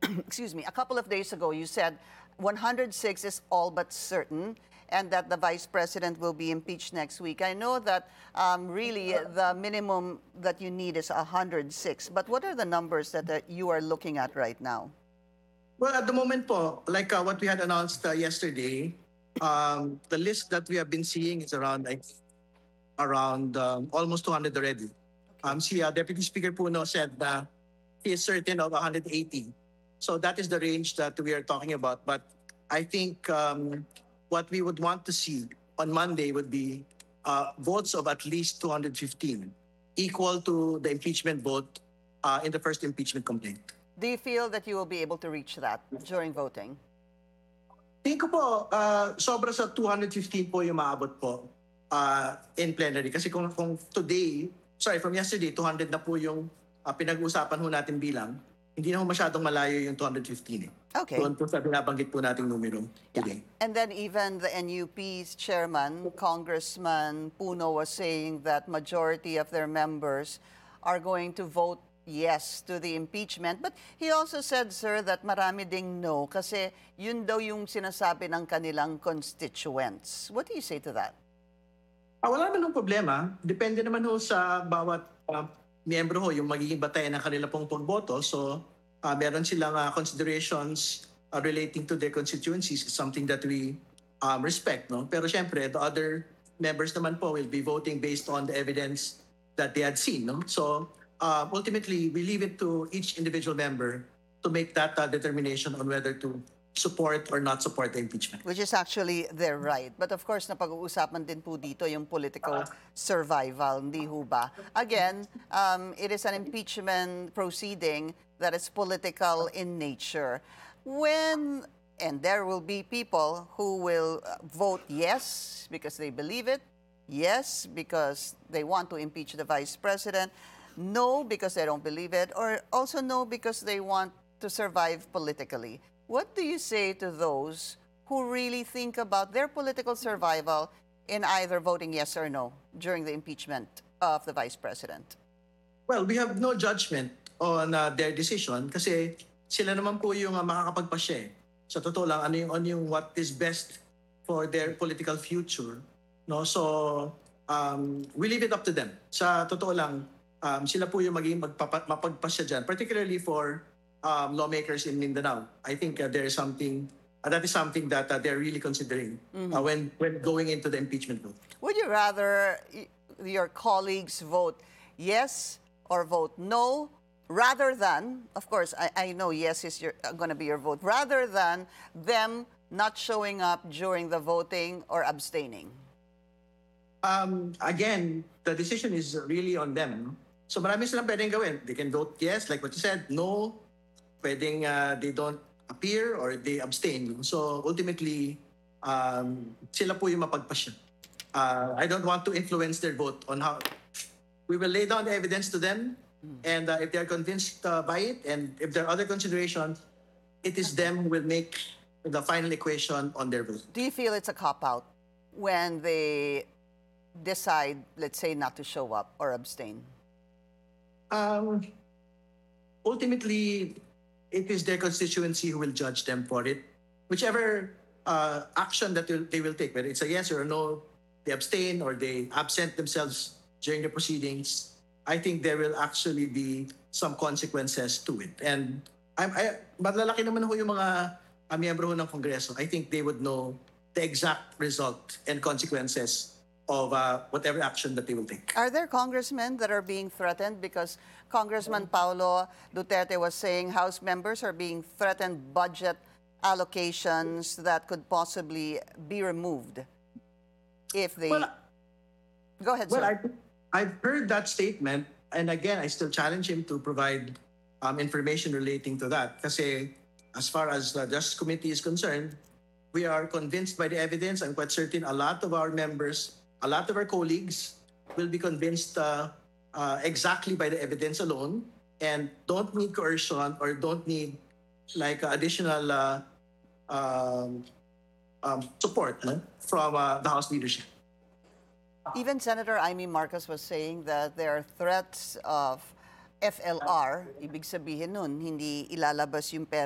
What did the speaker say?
excuse me, a couple of days ago, you said 106 is all but certain and that the vice president will be impeached next week. I know that really the minimum that you need is 106, but what are the numbers that you are looking at right now? Well, at the moment po, like what we had announced yesterday, the list that we have been seeing is around almost 200 already. Si Deputy Speaker Puno said that he is certain of 180. So that is the range that we are talking about. But I think what we would want to see on Monday would be votes of at least 215, equal to the impeachment vote in the first impeachment complaint. Do you feel that you will be able to reach that during voting? Tingin ko po, sobra sa 215 po yung maabot po in plenary. Kasi kung from yesterday, 200 na po yung pinag-uusapan ho natin bilang, hindi na ho masyadong malayo yung 215 eh. Okay. Doon po sa binabanggit po nating numero today. And then even the NUP's chairman, Congressman Puno, was saying that majority of their members are going to vote yes to the impeachment. But he also said, sir, that marami ding no kasi yun daw yung sinasabi ng kanilang constituents. What do you say to that? Wala naman ng problema. Depende naman ho sa bawat miyembro ho yung magiging batayan ng kanila pong pagboto. So meron silang considerations relating to their constituencies. Is something that we respect. No? Pero syempre, the other members naman po will be voting based on the evidence that they had seen. No? So ultimately, we leave it to each individual member to make that determination on whether to support or not support the impeachment. Which is actually their right. But of course, napag-uusapan din po dito yung political survival, hindi ho ba? Again, it is an impeachment proceeding that is political in nature. And there will be people who will vote yes because they believe it, yes because they want to impeach the vice president, no because they don't believe it, or also no because they want to survive politically. What do you say to those who really think about their political survival in either voting yes or no during the impeachment of the vice president? Well, we have no judgment on their decision kasi sila naman po yung makakapagpasya. Sa totoo lang, ano yung what is best for their political future. No? So, we leave it up to them. Sa totoo lang, sila po yung magiging mapagpasya dyan, particularly for lawmakers in Mindanao. I think there is something that is something that they're really considering when going into the impeachment vote. Would you rather your colleagues vote yes or vote no, rather than, of course, I know yes is going to be your vote, rather than them not showing up during the voting or abstaining? Again, the decision is really on them. So marami silang pwedeng gawin. They can vote yes, like what you said, no, pwedeng they don't appear or they abstain. So ultimately, sila po yung mapagpasya. I don't want to influence their vote on how. We will lay down the evidence to them, and if they are convinced by it, and if there are other considerations, it is them who will make the final equation on their vote. Do you feel it's a cop-out when they decide, let's say, not to show up or abstain? Ultimately, it is their constituency who will judge them for it. Whichever action that they will take, whether it's a yes or a no, they abstain or they absent themselves during the proceedings, I think there will actually be some consequences to it. And malalaki naman ho yung mga miyembro ho ng Kongreso. I think they would know the exact result and consequences of whatever action that they will take. Are there congressmen that are being threatened? Because Congressman Paulo Duterte was saying House members are being threatened budget allocations that could possibly be removed if they... Well, go ahead, sir. Well, I've heard that statement, and again, I still challenge him to provide information relating to that. Kasi as far as the Justice Committee is concerned, we are convinced by the evidence. I'm quite certain a lot of our members, a lot of our colleagues will be convinced exactly by the evidence alone and don't need coercion or don't need like additional support from the House leadership. Even Senator Amy Marcos was saying that there are threats of FLR, ibig sabihin nun, hindi ilalabas yung pera